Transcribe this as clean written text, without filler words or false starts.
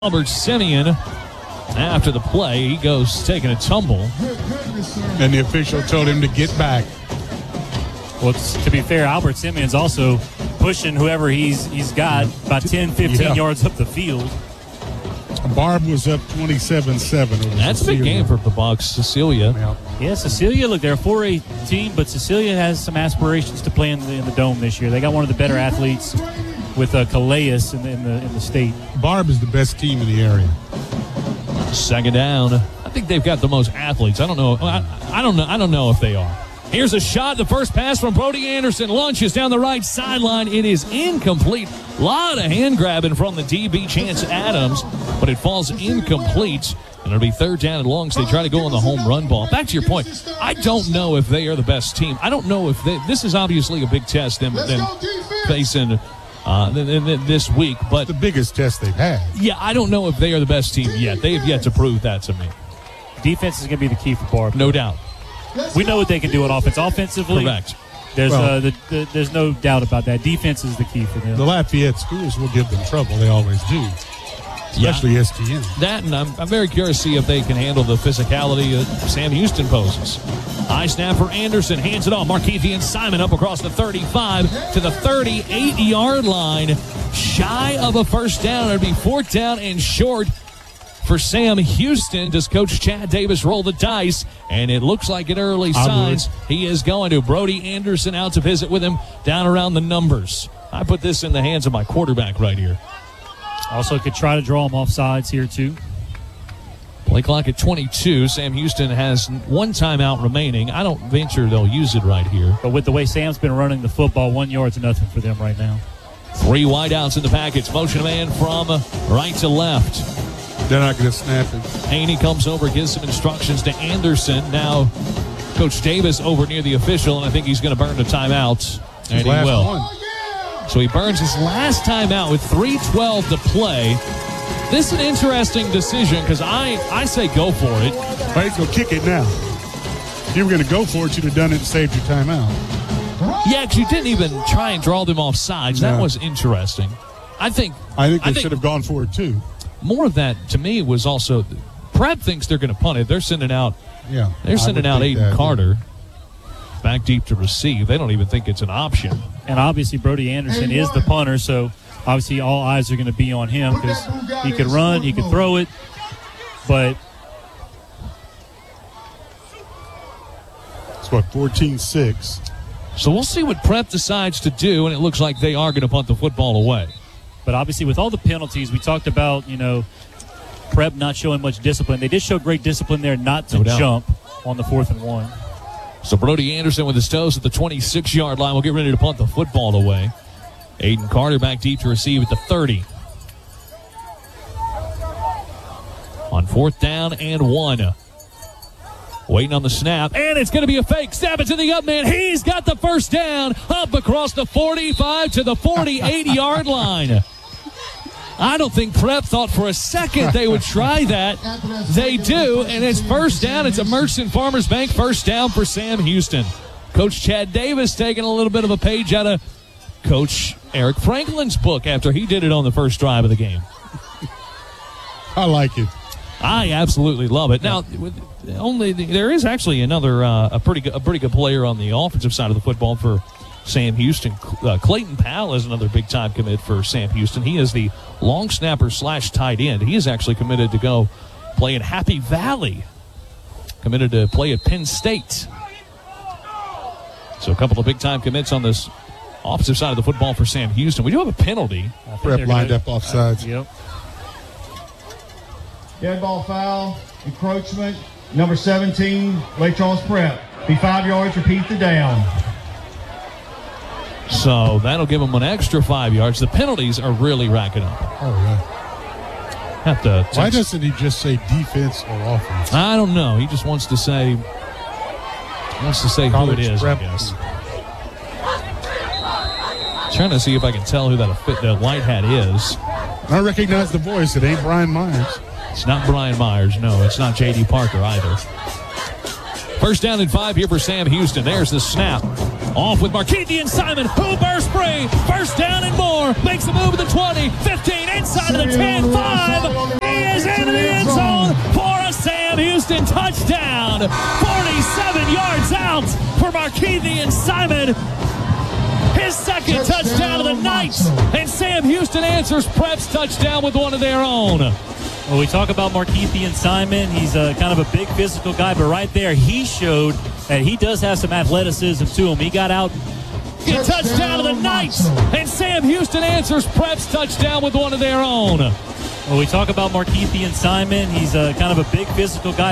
Albert Simeon, after the play, he goes taking a tumble. And the official told him to get back. Well, to be fair, Albert Simeon's also pushing whoever he's got about 10, 15 yards up the field. Barb was up 27-7. That's a big game for the Bucks. Cecilia. Yeah, Cecilia, look, they're a 4A team, but Cecilia has some aspirations to play in the Dome this year. They got one of the better athletes with Calais in the state. Barb is the best team in the area. Second down. I think they've got the most athletes. I don't know. I don't know if they are. Here's a shot. The first pass from Brody Anderson launches down the right sideline. It is incomplete. A lot of hand grabbing from the DB Chance Adams, but it falls incomplete. And it'll be third down and long as they try to go on the home run ball. Back to your point, I don't know if they are the best team. I don't know if this is obviously a big test them facing this week, but the biggest test they've had. Yeah, I don't know if they are the best team yet. They have yet to prove that to me. Defense is going to be the key for Barb. No doubt. We know what they can do on offense. Offensively, correct. There's no doubt about that. Defense is the key for them. The Lafayette schools will give them trouble. They always do. Especially STN. That, and I'm very curious to see if they can handle the physicality that Sam Houston poses. High snap for Anderson. Hands it off. Markeithian Simon up across the 35 to the 38-yard line. Shy of a first down. It'd be fourth down and short for Sam Houston. Does Coach Chad Davis roll the dice? And it looks like in early signs he is going to. Brody Anderson out to visit with him down around the numbers. I put this in the hands of my quarterback right here. Also could try to draw him off sides here too. Play clock at 22. Sam Houston has one timeout remaining. I don't venture they'll use it right here. But with the way Sam's been running the football, 1 yard's nothing for them right now. Three wideouts in the package. Motion man from right to left. They're not going to snap it. Haney comes over, gives some instructions to Anderson. Now Coach Davis over near the official, and I think he's going to burn the timeout. And he will. One. So he burns his last timeout with 3:12 to play. This is an interesting decision because I say go for it. Well, he's going to kick it now. If you were going to go for it, you'd have done it and saved your timeout. Yeah, because you didn't even try and draw them off sides. That was interesting. I think they should have gone for it too. More of that to me was also Prep thinks they're going to punt it. They're sending out. Yeah, they're sending out Aiden Carter back deep to receive. They don't even think it's an option. And obviously Brody Anderson is the punter, so obviously all eyes are going to be on him because he could run, he could throw it, but it's what, 14-6. So we'll see what Prep decides to do, and it looks like they are going to punt the football away. But obviously with all the penalties, we talked about, Prep not showing much discipline. They did show great discipline there not to jump on the 4th and 1. So Brody Anderson with his toes at the 26-yard line will get ready to punt the football away. Aiden Carter back deep to receive at the 30. On 4th down and 1. Waiting on the snap, and it's going to be a fake. Snap it to the up man. He's got the first down up across the 45 to the 48-yard line. I don't think Prep thought for a second they would try that. They do, and it's first down. It's a Merchant Farmers Bank first down for Sam Houston. Coach Chad Davis taking a little bit of a page out of Coach Eric Franklin's book after he did it on the first drive of the game. I like it. I absolutely love it. Now, there is actually another a pretty good player on the offensive side of the football for Sam Houston. Clayton Powell is another big-time commit for Sam Houston. He is the long snapper / tight end. He is actually committed to go play in Happy Valley. Committed to play at Penn State. So a couple of big-time commits on this offensive side of the football for Sam Houston. We do have a penalty. Prep lined up offsides. Yep. Dead ball foul, encroachment, number 17, Lake Charles Prep. Be 5 yards, repeat the down. So that'll give them an extra 5 yards. The penalties are really racking up. Oh, yeah. Have to. Why doesn't he just say defense or offense? I don't know. He just wants to say who it is, I guess. Trying to see if I can tell who that white hat is. I recognize the voice. It ain't Brian Myers. It's not Brian Myers. No, it's not J.D. Parker either. First down and 5 here for Sam Houston. There's the snap. Off with Markeithian Simon, who bursts free. First down and more. Makes a move to the 20, 15, inside of the 10, 5. He is into the end zone for a Sam Houston touchdown. 47 yards out for Markeithian Simon. His second touchdown of the night. And Sam Houston answers Prep's touchdown with one of their own. Well, we talk about Markeithian Simon. He's kind of a big physical guy, but right there he showed that he does have some athleticism to him. He got out. Touchdown of the night. And Sam Houston answers Prep's touchdown with one of their own. Well, we talk about Markeithian Simon. He's kind of a big physical guy.